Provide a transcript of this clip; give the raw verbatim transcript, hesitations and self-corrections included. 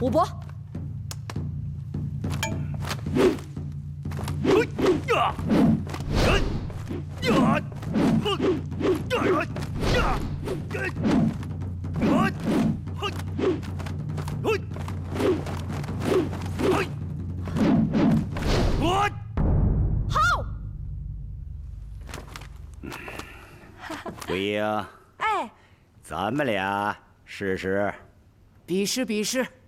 赌博。好。 桂英， 哎， 咱们俩试试。 比试比试。